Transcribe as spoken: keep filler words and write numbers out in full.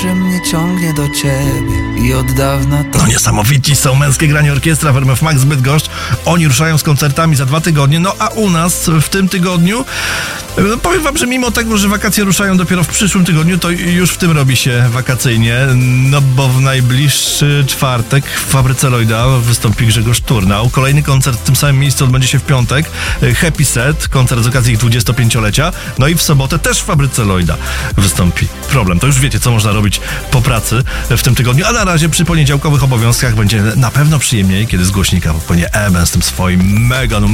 że mnie ciągnie do ciebie i od dawna to... No niesamowici są Męskie Granie Orkiestra w R M F Max Bydgoszcz. Oni ruszają z koncertami za dwa tygodnie, no a u nas w tym tygodniu, no powiem wam, że mimo tego, że wakacje ruszają dopiero w przyszłym tygodniu, to już w tym robi się wakacyjnie, no bo w najbliższy czwartek w Fabryce Lloyda wystąpi Grzegorz Turnał. Kolejny koncert w tym samym miejscu odbędzie się w piątek. Happy Set, koncert z okazji ich dwudziestopięciolecia. No i w sobotę też w Fabryce Lloyda wystąpi Problem. To już wiecie, co można robić po pracy w tym tygodniu, a na razie przy poniedziałkowych obowiązkach będzie na pewno przyjemniej, kiedy z głośnika popłynie Eben z tym swoim mega numerem.